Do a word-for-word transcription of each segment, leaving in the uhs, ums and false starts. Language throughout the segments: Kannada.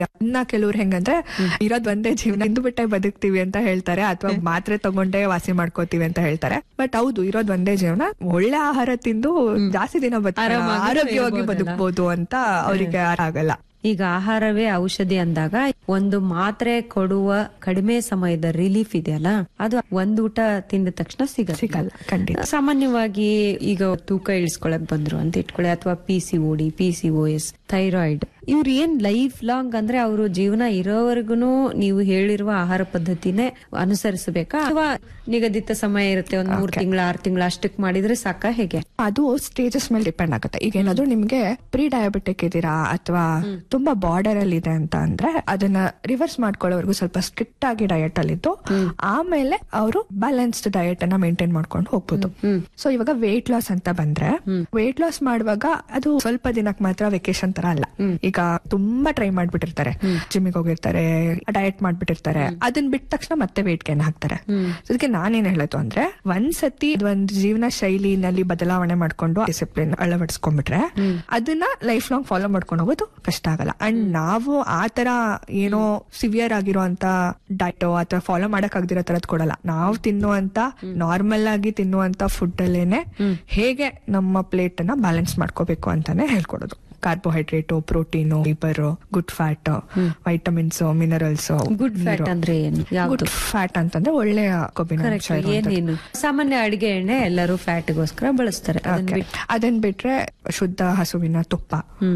ಇನ್ನ ಕೆಲವ್ರು ಹೆಂಗಂದ್ರೆ ಇರೋದ್ ಒಂದೇ ಜೀವನ ಇಂದು ಬಿಟ್ಟೆ ಬದುಕ್ತಿವಿ ಅಂತ ಹೇಳ್ತಾರೆ, ಅಥವಾ ಮಾತ್ರೆ ತಗೊಂಡೇ ವಾಸಿ ಮಾಡ್ಕೋತೀವಿ ಅಂತ ಹೇಳ್ತಾರೆ. ಬಟ್ ಹೌದು, ಇರೋದ್ ಒಂದೇ ಜೀವನ, ಒಳ್ಳೆ ಆಹಾರ ತಿಂದು ಜಾಸ್ತಿ ದಿನ ಬದುಕ ಆರೋಗ್ಯವಾಗಿ ಬದುಕಬಹುದು ಅಂತ ಅವ್ರಿಗೆ ಆಗಲ್ಲ. ಈಗ ಆಹಾರವೇ ಔಷಧಿ ಅಂದಾಗ ಒಂದು ಮಾತ್ರೆ ಕೊಡುವ ಕಡಿಮೆ ಸಮಯದ ರಿಲೀಫ್ ಇದೆಯಲ್ಲ, ಅದು ಒಂದ್ ಊಟ ತಿಂದ ತಕ್ಷಣ ಸಿಗ ಸಿಗಲ್ಲ ಖಂಡಿತ. ಸಾಮಾನ್ಯವಾಗಿ ಈಗ ತೂಕ ಇಳಿಸ್ಕೊಳಕ್ ಬಂದ್ರು ಅಂತ ಇಟ್ಕೊಳ್ಳಿ, ಅಥವಾ P C O D, P C O S, thyroid, ಇವ್ರ ಏನ್ ಲೈಫ್ ಲಾಂಗ್ ಅಂದ್ರೆ ಅವರು ಜೀವನ ಇರೋವರೆಗೂ ನೀವು ಹೇಳಿರುವ ಆಹಾರ ಪದ್ಧತಿನೇ ಅನುಸರಿಸಬೇಕಾ, ಅಥವಾ ನಿಗದಿತ ಸಮಯ ಇರುತ್ತೆ, ಒಂದ್ ಮೂರ್ ತಿಂಗಳ ಆರ್ ತಿಂಗಳ ಅಷ್ಟಕ್ ಮಾಡಿದ್ರೆ ಸಾಕ, ಹೇಗೆ? ಅದು ಸ್ಟೇಜಸ್ ಮೇಲೆ ಡಿಪೆಂಡ್ ಆಗುತ್ತೆ. ಈಗ ಏನಾದ್ರು ನಿಮ್ಗೆ ಪ್ರೀ ಡಯಾಬಿಟಿಕ್ ಇದೀರಾ ಅಥವಾ ತುಂಬಾ ಬಾರ್ಡರ್ ಅಲ್ಲಿ ಇದೆ ಅಂತ ಅಂದ್ರೆ ಅದನ್ನ ರಿವರ್ಸ್ ಮಾಡ್ಕೊಳ್ಳೋವರೆಗೂ ಸ್ವಲ್ಪ ಸ್ಟ್ರಿಕ್ಟ್ ಆಗಿ ಡಯಟ್ ಅಲ್ಲಿ ಇದ್ದು ಆಮೇಲೆ ಅವರು ಬ್ಯಾಲೆನ್ಸ್ಡ್ ಡಯಟ್ ಅನ್ನ ಮೇಂಟೈನ್ ಮಾಡ್ಕೊಂಡು ಹೋಗ್ಬೋದು. ಸೊ ಇವಾಗ ವೇಟ್ ಲಾಸ್ ಅಂತ ಬಂದ್ರೆ ವೇಟ್ ಲಾಸ್ ಮಾಡುವಾಗ ಅದು ಸ್ವಲ್ಪ ದಿನಕ್ಕೆ ಮಾತ್ರ ವೆಕೇಶನ್ ತರ ಅಲ್ಲ. ಈಗ ತುಂಬಾ ಟ್ರೈ ಮಾಡ್ಬಿಟ್ಟಿರ್ತಾರೆ, ಜಿಮ್ಮಿಗೆ ಹೋಗಿರ್ತಾರೆ, ಡಯಟ್ ಮಾಡ್ಬಿಟ್ಟಿರ್ತಾರೆ, ಅದನ್ನ ಬಿಟ್ಟ ತಕ್ಷಣ ಮತ್ತೆ ವೇಟ್ ಗೇನ್ ಹಾಕ್ತಾರೆ. ಅದಕ್ಕೆ ನಾನೇನ್ ಹೇಳೋದು ಅಂದ್ರೆ ಒಂದ್ಸತಿ ಒಂದ್ ಜೀವನ ಶೈಲಿನಲ್ಲಿ ಬದಲಾವಣೆ ಮಾಡ್ಕೊಂಡು ಡಿಸಿಪ್ಲಿನ್ ಅಳವಡಿಸ್ಕೊಂಡ್ಬಿಟ್ರೆ ಅದನ್ನ ಲೈಫ್ ಲಾಂಗ್ ಫಾಲೋ ಮಾಡ್ಕೊಂಡು ಹೋಗೋದು ಕಷ್ಟ ಆಗಲ್ಲ. ಅಂಡ್ ನಾವು ಆ ತರ ಏನೋ ಸಿವಿಯರ್ ಆಗಿರೋ ಅಂತ ಡಯಟ್ ಅಥವಾ ಫಾಲೋ ಮಾಡಕ್ ಆಗದಿರೋ ತರದ್ ಕೊಡಲ್ಲ. ನಾವು ತಿನ್ನುವಂತ ನಾರ್ಮಲ್ ಆಗಿ ತಿನ್ನುವಂತ ಫುಡ್ ಅಲ್ಲೇನೆ ಹೇಗೆ ನಮ್ಮ ಪ್ಲೇಟ್ ಅನ್ನ ಬ್ಯಾಲೆನ್ಸ್ ಮಾಡ್ಕೋಬೇಕು ಅಂತಾನೆ ಹೇಳ್ಕೊಡೋದು. Carbohydrate, protein, fibre, good fat, vitamins, minerals. Good fat ಅಂದ್ರೆ ಏನು? ಗುಡ್ ಫ್ಯಾಟ್ ಅಂತಂದ್ರೆ ಒಳ್ಳೆಯ ಕೊಬ್ಬಿನ ಅಂಶ ಏನೇನು? ಸಾಮಾನ್ಯ ಅಡಿಗೆ ಎಣ್ಣೆ ಎಲ್ಲರೂ ಫ್ಯಾಟ್ಗೋಸ್ಕರ ಬಳಸ್ತಾರೆ. ಅದನ್ ಬಿಟ್ರೆ ಶುದ್ಧ ಹಸುವಿನ ತುಪ್ಪ,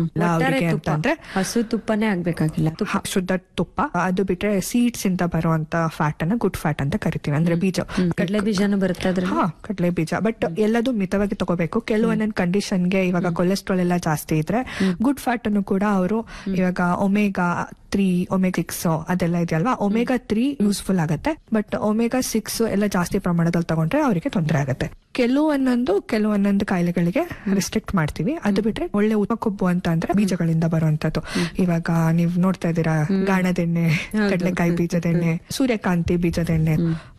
ಅಂತಂದ್ರೆ ಹಸು ತುಪ್ಪನೇ ಆಗ್ಬೇಕಾಗಿಲ್ಲ, ಶುದ್ಧ ತುಪ್ಪ. ಅದು ಬಿಟ್ರೆ ಸೀಡ್ಸ್ ಇಂದ ಬರುವಂತ ಫ್ಯಾಟ್ ಅನ್ನ ಗುಡ್ ಫ್ಯಾಟ್ ಅಂತ ಕರಿತೀವಿ. ಅಂದ್ರೆ ಬೀಜ, ಕಡಲೆ ಬೀಜನೂ ಬರುತ್ತೆ ಅದ್ರ. ಹಾ, ಕಡಲೆ ಬೀಜ. ಬಟ್ ಎಲ್ಲದೂ ಮಿತವಾಗಿ ತಗೋಬೇಕು. ಕೆಲವೊಂದೊಂದು ಕಂಡೀಷನ್ಗೆ ಇವಾಗ ಕೊಲೆಸ್ಟ್ರಾಲ್ ಎಲ್ಲ ಜಾಸ್ತಿ ಇದ್ರೆ ಗುಡ್ ಫ್ಯಾಟ್ ಅನ್ನು ಕೂಡ ಅವರು ಇವಾಗ ಒಮೆಗಾ ತ್ರೀ, ಒಮೆಗಾ ಸಿಕ್ಸ್ ಅದೆಲ್ಲ ಇದೆಯಲ್ವಾ, ಒಮೆಗಾ ತ್ರೀ ಯೂಸ್ಫುಲ್ ಆಗುತ್ತೆ. ಬಟ್ ಒಮೆಗಾ ಸಿಕ್ಸ್ ಎಲ್ಲ ಜಾಸ್ತಿ ಪ್ರಮಾಣದಲ್ಲಿ ತಗೊಂಡ್ರೆ ಅವರಿಗೆ ತೊಂದರೆ ಆಗುತ್ತೆ. ಕೆಲವೊಂದೊಂದು ಕೆಲವೊಂದೊಂದು ಕಾಯಿಲೆಗಳಿಗೆ ರಿಸ್ಟ್ರಿಕ್ಟ್ ಮಾಡ್ತೀವಿ. ಅದು ಬಿಟ್ರೆ ಒಳ್ಳೆ ಉತ್ತಮ ಕೊಬ್ಬು ಅಂತ ಅಂದ್ರೆ ಬೀಜಗಳಿಂದ ಬರುವಂತದ್ದು. ಇವಾಗ ನೀವ್ ನೋಡ್ತಾ ಇದ್ದೀರಾ, ಗಾಣದೆಣ್ಣೆ, ಕಡಲೆಕಾಯಿ ಬೀಜದೆಣ್ಣೆ, ಸೂರ್ಯಕಾಂತಿ ಬೀಜದೆಣ್ಣೆ,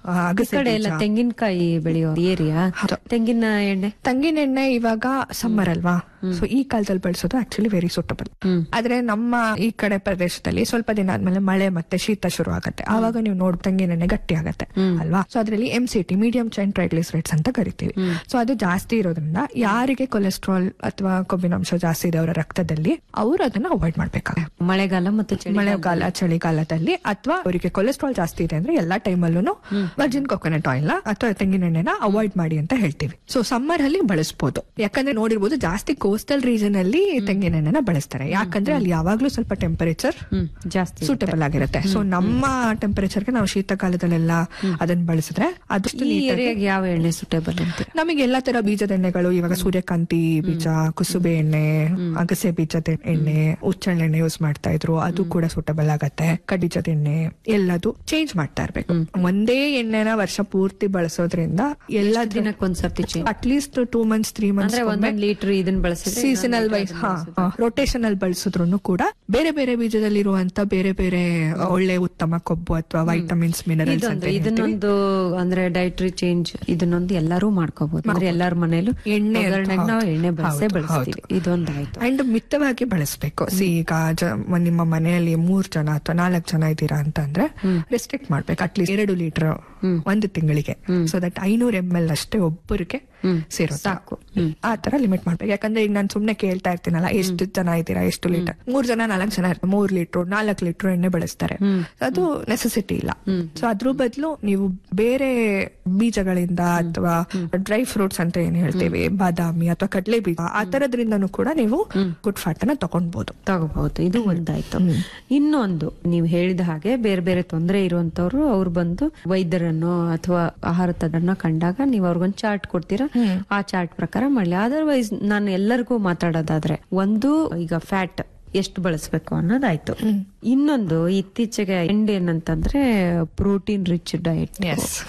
ತೆಂಗಿನಕಾಯಿ ಬೆಳೆಯೋ ಏರಿಯಾ, ತೆಂಗಿನ ಎಣ್ಣೆ ತೆಂಗಿನ ಎಣ್ಣೆ ಇವಾಗ ಸಮ್ಮರ್ ಅಲ್ವಾ, ಸೊ ಈ ಕಾಲದಲ್ಲಿ ಬಳಸೋದು ಆಕ್ಚುಲಿ ವೆರಿ ಸೂಟಬಲ್. ಆದ್ರೆ ನಮ್ಮ ಈ ಕಡೆ ಪ್ರದೇಶದಲ್ಲಿ ಸ್ವಲ್ಪ ದಿನ ಆದ್ಮೇಲೆ ಮಳೆ ಮತ್ತೆ ಶೀತ ಶುರು ಆಗುತ್ತೆ. ಆವಾಗ ನೀವು ನೋಡ್ ತೆಂಗಿನ ಎಣ್ಣೆ ಗಟ್ಟಿ ಆಗುತ್ತೆ ಅಲ್ವಾ. ಸೊ ಅದ್ರಲ್ಲಿ M C T, medium chain triglycerides ಅಂತ ಕರಿತೀವಿ. ಸೊ ಅದು ಜಾಸ್ತಿ ಇರೋದ್ರಿಂದ ಯಾರಿಗೆ ಕೊಲೆಸ್ಟ್ರಾಲ್ ಅಥವಾ ಕೊಬ್ಬಿನಾಂಶ ಜಾಸ್ತಿ ಇದೆ ಅವರ ರಕ್ತದಲ್ಲಿ, ಅವರು ಅದನ್ನ ಅವಾಯ್ಡ್ ಮಾಡ್ಬೇಕಾಗುತ್ತೆ. ಮಳೆಗಾಲ ಮತ್ತೆ ಮಳೆಗಾಲ ಚಳಿಗಾಲದಲ್ಲಿ, ಅಥವಾ ಅವರಿಗೆ ಕೊಲೆಸ್ಟ್ರಾಲ್ ಜಾಸ್ತಿ ಇದೆ ಅಂದ್ರೆ ಎಲ್ಲಾ ಟೈಮಲ್ಲೂ ವರ್ಜಿನ್ ಕೊಕೊನಟ್ ಆಯಿಲ್ ಅಥವಾ ತೆಂಗಿನ ಎಣ್ಣೆನ ಅವಾಯ್ಡ್ ಮಾಡಿ ಅಂತ ಹೇಳ್ತೀವಿ. ಸೊ ಸಮ್ಮರ್ ಅಲ್ಲಿ ಬಳಸಬಹುದು. ಯಾಕಂದ್ರೆ ನೋಡಿರ್ಬೋದು ಜಾಸ್ತಿ ಕೋಸ್ಟಲ್ ರೀಜನ್ ಅಲ್ಲಿ ತೆಂಗಿನ ಎಣ್ಣೆನ ಬಳಸ್ತಾರೆ. ಯಾಕಂದ್ರೆ ಅಲ್ಲಿ ಯಾವಾಗ್ಲೂ ಸ್ವಲ್ಪ ಟೆಂಪರೇಚರ್ ಜಾಸ್ತಿ ಸೂಟಬಲ್ ಆಗಿರುತ್ತೆ. ಸೊ ನಮ್ಮ ಟೆಂಪರೇಚರ್ಗೆ ನಾವು ಶೀತಕಾಲದಲ್ಲೆಲ್ಲ ಅದನ್ನ ಬಳಸಿದ್ರೆ ಅದಷ್ಟು ಯಾವ ಎಣ್ಣೆ ಸೂಟಬಲ್ ಅಂತ ನಮಗೆ ಎಲ್ಲಾ ತರ ಬೀಜದ ಎಣ್ಣೆಗಳು, ಇವಾಗ ಸೂರ್ಯಕಾಂತಿ ಬೀಜ, ಕುಸುಬೆ ಎಣ್ಣೆ, ಅಗಸೆ ಬೀಜದ ಎಣ್ಣೆ, ಉಚ್ಚೆಳ್ಳೆಣ್ಣೆ ಯೂಸ್ ಮಾಡ್ತಾ ಇದ್ರು, ಅದು ಕೂಡ ಸೂಟಬಲ್ ಆಗತ್ತೆ. ಕಡಿಜದ ಎಣ್ಣೆ, ಎಲ್ಲದು ಚೇಂಜ್ ಮಾಡ್ತಾ ಇರ್ಬೇಕು. ಒಂದೇ ಎಣ್ಣೆನ ವರ್ಷ ಪೂರ್ತಿ ಬಳಸೋದ್ರಿಂದ ಎಲ್ಲ ದಿನಕ್ಕೊಂದ್ಸರ್ತಿ at least two months three months litre ಇದನ್ನ ಬಳಸಿದ್ರೆ ಸೀಸನಲ್ ವೈಸ್ ರೊಟೇಷನ್ ಅಲ್ಲಿ ಬಳಸಿದ್ರು ಕೂಡ ಬೇರೆ ಬೇರೆ ಬೀಜದಲ್ಲಿರುವಂತ ಬೇರೆ ಬೇರೆ ಒಳ್ಳೆ ಉತ್ತಮ ಕೊಬ್ಬು ಅಥವಾ ವೈಟಮಿನ್ಸ್, ಮಿನರಲ್ಸ್ ಅಂತ ಇದನ್ನೊಂದು ಅಂದ್ರೆ ಡೈಟ್ರಿ ಚೇಂಜ್ ಇದನ್ನೊಂದು ಎಲ್ಲರೂ ಮಾಡ್ಕೋಬಹುದು. ಅಂದ್ರೆ ಎಲ್ಲಾರ ಮನೇಲೂ ಎಣ್ಣೆ ನಾವು ಎಣ್ಣೆ ಬಳಸೇ ಬಳಸ್ತೀವಿ. ಇದೊಂದಾಯ್ತು. ಅಂಡ್ ಮಿತವಾಗಿ ಬಳಸಬೇಕು. ಈಗ ನಿಮ್ಮ ಮನೆಯಲ್ಲಿ ಮೂರ್ ಜನ ಅಥವಾ ನಾಲ್ಕು ಜನ ಇದ್ದೀರಾ ಅಂತಂದ್ರೆ ರೆಸ್ಟ್ರಿಕ್ಟ್ ಮಾಡ್ಬೇಕು. ಅಟ್ಲೀಸ್ಟ್ ಎರಡು ಲೀಟರ್ ಒಂದು ತಿಂಗಳಿಗೆ, ಸೊ ದಟ್ ಐನೂರ ಎಂ ಎಲ್ ಅಷ್ಟೇ ಒಬ್ಬರಿಗೆ ಸೇರೋ ಸಾಕು. ಆ ತರ ಲಿಮಿಟ್ ಮಾಡ್ಬೇಕು. ಯಾಕಂದ್ರೆ ಈಗ ನಾನು ಸುಮ್ನೆ ಕೇಳ್ತಾ ಇರ್ತೀನಲ್ಲ, ಎಷ್ಟು ಜನ ಇದ್ದೀರಾ, ಎಷ್ಟು ಲೀಟರ್, ಮೂರ್ ಜನ ನಾಲ್ಕು ಜನ ಇರ್ತಾರೆ, ಮೂರ್ ಲೀಟರ್ ನಾಲ್ಕು ಲೀಟರ್ ಎಣ್ಣೆ ಬಳಸ್ತಾರೆ. ಅದು ನೆಸೆಸಿಟಿ ಇಲ್ಲ. ಸೊ ಅದ್ರ ಬದಲು ನೀವು ಬೇರೆ ಬೀಜಗಳಿಂದ ಅಥವಾ ಡ್ರೈ ಫ್ರೂಟ್ಸ್ ಅಂತ ಏನ್ ಹೇಳ್ತೀವಿ, ಬಾದಾಮಿ ಅಥವಾ ಕಡಲೆ ಬೀಜ, ಆ ತರದ್ರಿಂದನೂ ಕೂಡ ನೀವು ಗುಡ್ ಫ್ಯಾಟ್ ಅನ್ನ ತಗೊಂಡ್ಬಹುದು ತಗೋಬಹುದು. ಇದು ಒಂದಾಯ್ತು. ಇನ್ನೊಂದು, ನೀವು ಹೇಳಿದ ಹಾಗೆ ಬೇರೆ ಬೇರೆ ತೊಂದರೆ ಇರುವಂತವ್ರು ಅವ್ರು ಬಂದು ವೈದ್ಯರನ್ನು ಅಥವಾ ಆಹಾರ ತಜ್ಞರನ್ನ ಕಂಡಾಗ ನೀವು ಅವ್ರಿಗೊಂದು ಚಾರ್ಟ್ ಕೊಡ್ತೀರಾ, ಆ ಚಾರ್ಟ್ ಪ್ರಕಾರ ಮಾಡ್ಲಿ. ಅದರ್ವೈಸ್ ನಾನು ಎಲ್ಲರಿಗೂ ಮಾತಾಡೋದಾದ್ರೆ, ಒಂದು ಈಗ ಫ್ಯಾಟ್ ಎಷ್ಟು ಬಳಸಬೇಕು ಅನ್ನೋದಾಯ್ತು. ಇನ್ನೊಂದು ಇತ್ತೀಚೆಗೆ ಎಂಡ್ ಏನಂತಂದ್ರೆ ಪ್ರೋಟೀನ್ ರಿಚ್ ಡಯಟ್.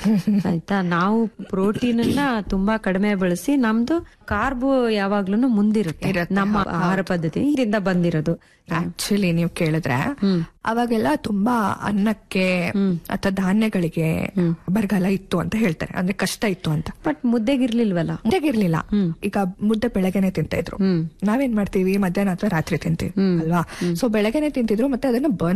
ಆಯ್ತಾ, ನಾವು ಪ್ರೋಟೀನ್ ಅನ್ನ ತುಂಬಾ ಕಡಿಮೆ ಬಳಸಿ ನಮ್ದು ಕಾರ್ಬೋ ಯಾವಾಗ್ಲೂ ಮುಂದಿರುತ್ತೆ. ನಮ್ಮ ಆಹಾರ ಪದ್ಧತಿ ಇದರಿಂದ ಬಂದಿರೋದು. ಆಕ್ಚುಲಿ ನೀವು ಕೇಳಿದ್ರೆ ಅವಾಗೆಲ್ಲ ತುಂಬಾ ಅನ್ನಕ್ಕೆ ಅಥವಾ ಧಾನ್ಯಗಳಿಗೆ ಬರಗಾಲ ಇತ್ತು ಅಂತ ಹೇಳ್ತಾರೆ. ಅಂದ್ರೆ ಕಷ್ಟ ಇತ್ತು ಅಂತ. ಬಟ್ ಮುದ್ದೆಗಿರ್ಲಿಲ್ವಲ್ಲ, ಮುದ್ದೆಗಿರ್ಲಿಲ್ಲ. ಈಗ ಮುದ್ದೆ ಬೆಳಗ್ಗೆನೆ ತಿಂತಾ ಇದ್ರು. ನಾವೇನ್ ಮಾಡ್ತೀವಿ, ಮಧ್ಯಾಹ್ನ ಅಥವಾ ರಾತ್ರಿ ತಿಂತೀವಿ ಅಲ್ವಾ. ಸೊ ಬೆಳಗ್ಗೆನೆ ತಿಂತಿದ್ರು, ಮತ್ತೆ ಅದನ್ನ ಬರ್ನ್